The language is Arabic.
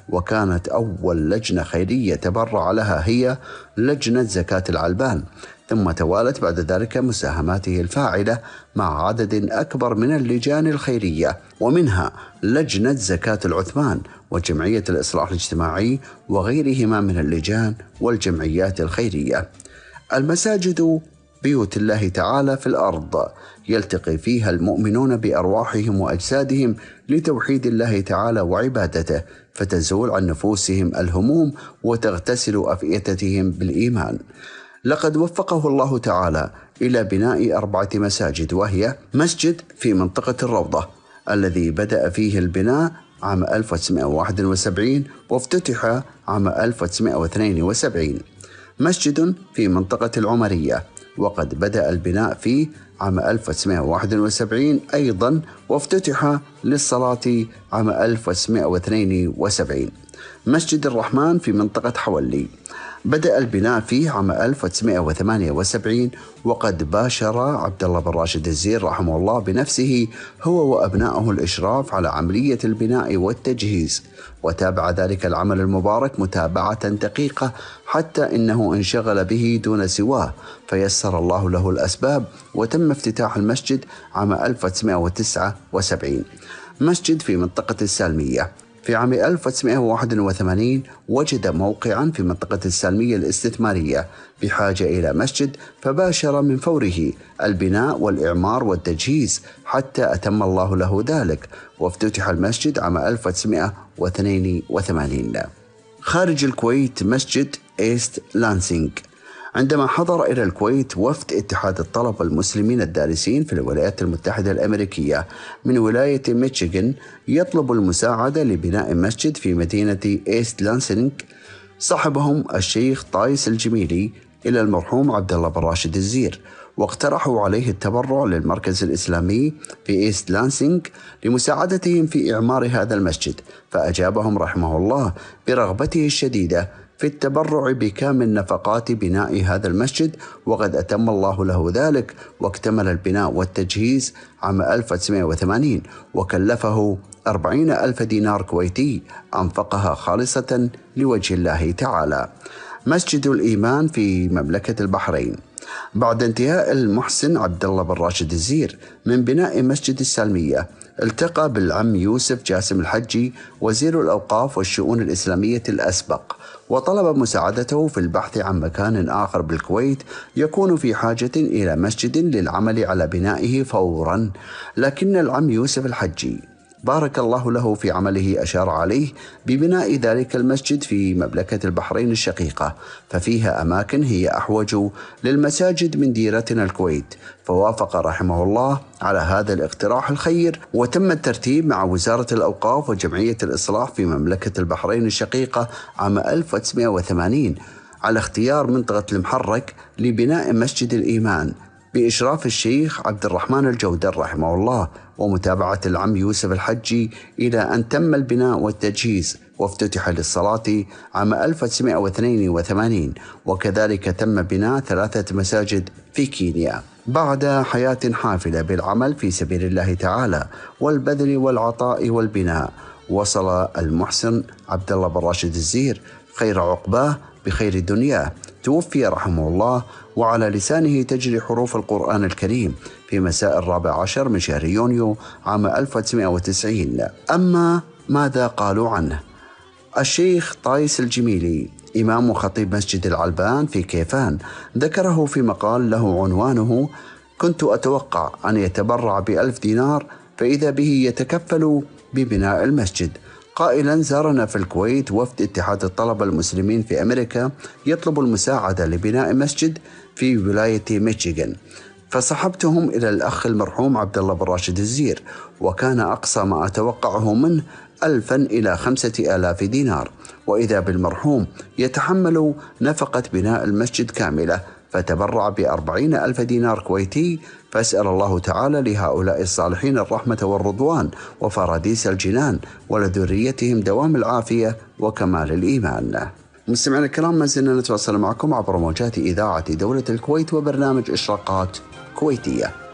وكانت أول لجنة خيرية تبرع لها هي لجنة زكاة العلبان، ثم توالت بعد ذلك مساهماته الفاعلة مع عدد أكبر من اللجان الخيرية، ومنها لجنة زكاة العثمان وجمعية الإصلاح الاجتماعي وغيرهما من اللجان والجمعيات الخيرية. المساجد بيوت الله تعالى في الأرض، يلتقي فيها المؤمنون بأرواحهم وأجسادهم لتوحيد الله تعالى وعبادته، فتزول عن نفوسهم الهموم وتغتسل أفئدتهم بالإيمان. لقد وفقه الله تعالى إلى بناء 4 مساجد، وهي مسجد في منطقة الروضة الذي بدأ فيه البناء عام 1971 وافتتح عام 1972، مسجد في منطقة العمرية وقد بدأ البناء فيه عام 1971 أيضا وافتتح للصلاة عام 1972، مسجد الرحمن في منطقة حولي بدأ البناء فيه عام 1978 وقد باشر عبد الله بن راشد الزير رحمه الله بنفسه هو وأبنائه الإشراف على عملية البناء والتجهيز، وتابع ذلك العمل المبارك متابعة دقيقة حتى إنه انشغل به دون سواه، فيسر الله له الأسباب وتم افتتاح المسجد عام 1979. مسجد في منطقة السالمية في عام 1981 وجد موقعا في منطقة السالمية الاستثمارية بحاجة إلى مسجد، فباشر من فوره البناء والإعمار والتجهيز حتى أتم الله له ذلك، وافتتح المسجد عام 1982. خارج الكويت مسجد إيست لانسينغ. عندما حضر إلى الكويت وفد اتحاد الطلبة المسلمين الدارسين في الولايات المتحدة الأمريكية من ولاية ميشيغان يطلب المساعدة لبناء مسجد في مدينة إيست لانسينغ، صاحبهم الشيخ طايس الجميلي إلى المرحوم عبد الله بن راشد الزير، واقترحوا عليه التبرع للمركز الإسلامي في إيست لانسينغ لمساعدتهم في إعمار هذا المسجد، فأجابهم رحمه الله برغبته الشديدة في التبرع بكامل نفقات بناء هذا المسجد، وقد أتم الله له ذلك واكتمل البناء والتجهيز عام 1980، وكلفه 40,000 دينار كويتي أنفقها خالصة لوجه الله تعالى. مسجد الإيمان في مملكة البحرين. بعد انتهاء المحسن عبد الله بن راشد الزير من بناء مسجد السالمية، التقى بالعم يوسف جاسم الحجي وزير الأوقاف والشؤون الإسلامية الأسبق، وطلب مساعدته في البحث عن مكان آخر بالكويت يكون في حاجة إلى مسجد للعمل على بنائه فورا، لكن العم يوسف الحجي بارك الله له في عمله أشار عليه ببناء ذلك المسجد في مملكة البحرين الشقيقة، ففيها أماكن هي أحوج للمساجد من ديرتنا الكويت، فوافق رحمه الله على هذا الاقتراح الخير، وتم الترتيب مع وزارة الأوقاف وجمعية الإصلاح في مملكة البحرين الشقيقة عام 1980 على اختيار منطقة المحرك لبناء مسجد الإيمان بإشراف الشيخ عبد الرحمن الجودر رحمه الله، ومتابعة العم يوسف الحجي إلى أن تم البناء والتجهيز وافتتح للصلاة عام 1982، وكذلك تم بناء 3 مساجد في كينيا. بعد حياة حافلة بالعمل في سبيل الله تعالى والبذل والعطاء والبناء، وصل المحسن عبد الله بن راشد الزير خير عقباه بخير دنياه، توفي رحمه الله وعلى لسانه تجري حروف القرآن الكريم في مساء 14 من شهر يونيو عام 1990. أما ماذا قالوا عنه؟ الشيخ طايس الجميلي إمام وخطيب مسجد العلبان في كيفان ذكره في مقال له عنوانه: كنت أتوقع أن يتبرع ب1000 دينار فإذا به يتكفل ببناء المسجد، قائلا: زارنا في الكويت وفد اتحاد الطلبة المسلمين في أمريكا يطلب المساعدة لبناء مسجد في ولاية ميشيغان، فصحبتهم إلى الأخ المرحوم عبد الله بن راشد الزير، وكان أقصى ما أتوقعه منه 1000 إلى 5000 دينار، وإذا بالمرحوم يتحمل نفقة بناء المسجد كاملة، فتبرع ب40,000 دينار كويتي، فأسأل الله تعالى لهؤلاء الصالحين الرحمة والرضوان وفراديس الجنان ولذريتهم دوام العافية وكمال الإيمان. مستمعينا الكرام، ما زلنا نتواصل معكم عبر موجات إذاعة دولة الكويت وبرنامج إشراقات كويتية.